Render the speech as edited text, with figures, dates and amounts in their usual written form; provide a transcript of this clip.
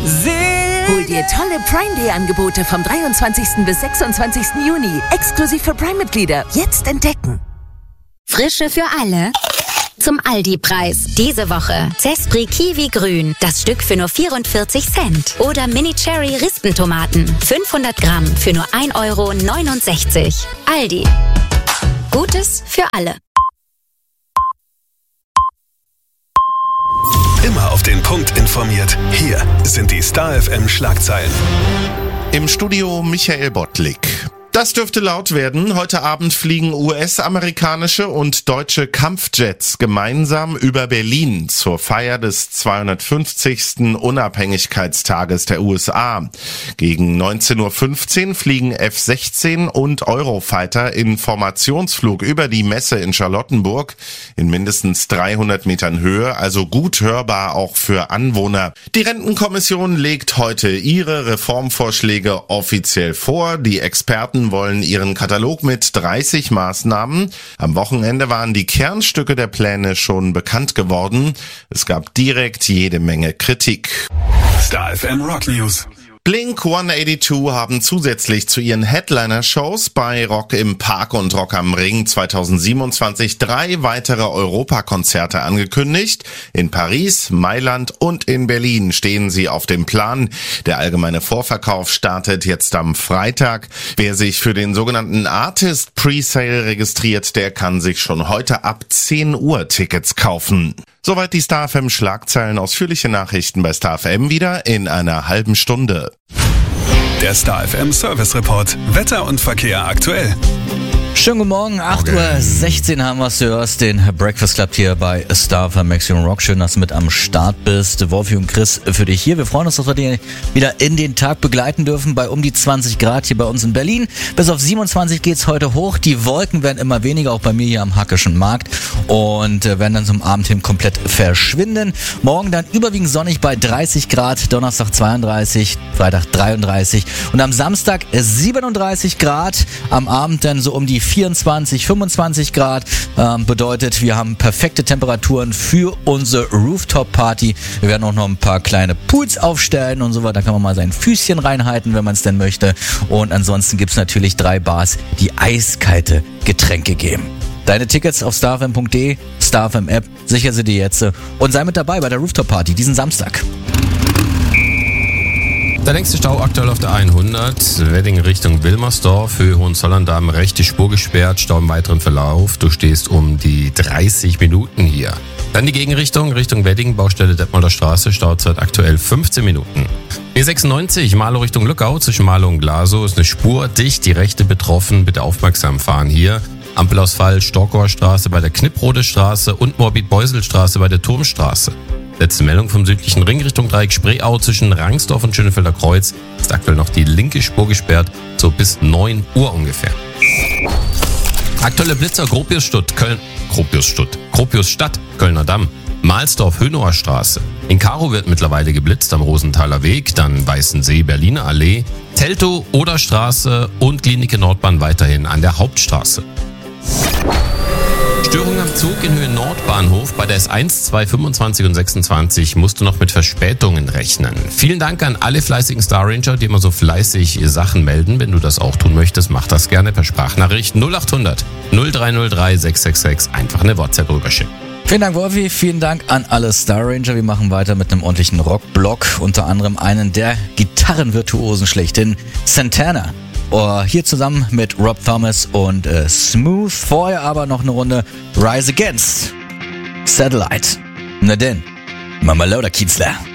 Hol dir tolle Prime Day Angebote vom 23. bis 26. Juni. Exklusiv für Prime-Mitglieder. Jetzt entdecken. Frische für alle. Zum Aldi-Preis. Diese Woche Zespri Kiwi Grün. Das Stück für nur 44 Cent. Oder Mini Cherry Rispentomaten. 500 Gramm für nur 1,69 €. Aldi. Gutes für alle. Immer auf den Punkt informiert. Hier sind die Star FM Schlagzeilen. Im Studio Michael Bottlik. Das dürfte laut werden. Heute Abend fliegen US-amerikanische und deutsche Kampfjets gemeinsam über Berlin zur Feier des 250. Unabhängigkeitstages der USA. Gegen 19:15 Uhr fliegen F-16 und Eurofighter in Formationsflug über die Messe in Charlottenburg in mindestens 300 Metern Höhe, also gut hörbar auch für Anwohner. Die Rentenkommission legt heute ihre Reformvorschläge offiziell vor. Die Experten wollen ihren Katalog mit 30 Maßnahmen. Am Wochenende waren die Kernstücke der Pläne schon bekannt geworden. Es gab direkt jede Menge Kritik. Star FM Rock News. Blink-182 haben zusätzlich zu ihren Headliner-Shows bei Rock im Park und Rock am Ring 2027 3 weitere Europakonzerte angekündigt. In Paris, Mailand und in Berlin stehen sie auf dem Plan. Der allgemeine Vorverkauf startet jetzt am Freitag. Wer sich für den sogenannten Artist Presale registriert, der kann sich schon heute ab 10 Uhr Tickets kaufen. Soweit die Star FM Schlagzeilen. Ausführliche Nachrichten bei Star FM wieder in einer halben Stunde. Der Star FM Service Report. Wetter und Verkehr aktuell. Schönen guten Morgen, 8:16 Uhr haben wir es, du hörst den Breakfast Club hier bei Star FM Maximum Rock. Schön, dass du mit am Start bist. Wolfi und Chris für dich hier. Wir freuen uns, dass wir dich wieder in den Tag begleiten dürfen bei um die 20 Grad hier bei uns in Berlin. Bis auf 27 geht's heute hoch. Die Wolken werden immer weniger, auch bei mir hier am Hackischen Markt, und werden dann zum Abend hin komplett verschwinden. Morgen dann überwiegend sonnig bei 30 Grad, Donnerstag 32, Freitag 33 und am Samstag 37 Grad. Am Abend dann so um die 24, 25 Grad, bedeutet, wir haben perfekte Temperaturen für unsere Rooftop-Party. Wir werden auch noch ein paar kleine Pools aufstellen und so weiter. Da kann man mal sein Füßchen reinhalten, wenn man es denn möchte. Und ansonsten gibt es natürlich 3 Bars, die eiskalte Getränke geben. Deine Tickets auf starfm.de, StarFM-App, sicher sie dir jetzt und sei mit dabei bei der Rooftop-Party diesen Samstag. Der längste Stau aktuell auf der 100, Wedding Richtung Wilmersdorf, Höhe Hohenzollern-Damm, rechte Spur gesperrt, Stau im weiteren Verlauf. Du stehst um die 30 Minuten hier. Dann die Gegenrichtung, Richtung Wedding, Baustelle Detmolder Straße, Stauzeit aktuell 15 Minuten. E96, Marlow Richtung Lückau, zwischen Marlow und Glasow ist eine Spur dicht, die rechte betroffen, bitte aufmerksam fahren hier. Ampelausfall, Storkower Straße bei der Knipprode Straße und Morbid-Beusel-Straße bei der Turmstraße. Letzte Meldung vom südlichen Ring Richtung Dreieck Spreeau zwischen Rangsdorf und Schönefelder Kreuz ist aktuell noch die linke Spur gesperrt, so bis 9 Uhr ungefähr. Aktuelle Blitzer Gropiusstadt, Kölner Damm, Mahlsdorf, Hönower Straße. In Karo wird mittlerweile geblitzt am Rosenthaler Weg, dann Weißensee, Berliner Allee, Teltow, Oderstraße und Klinike Nordbahn weiterhin an der Hauptstraße. Störung am Zug in Höhe Nordbahnhof. Bei der S1, 2, 25 und 26 musst du noch mit Verspätungen rechnen. Vielen Dank an alle fleißigen Star Ranger, die immer so fleißig Sachen melden. Wenn du das auch tun möchtest, mach das gerne per Sprachnachricht 0800 0303 666. Einfach eine WhatsApp rüberschicken. Vielen Dank, Wolfi. Vielen Dank an alle Star Ranger. Wir machen weiter mit einem ordentlichen Rockblock. Unter anderem einen der Gitarrenvirtuosen schlechthin, Santana. Hier zusammen mit Rob Thomas und Smooth. Vorher aber noch eine Runde Rise Against Satellite. Na denn, Mama Lauda Kienzler.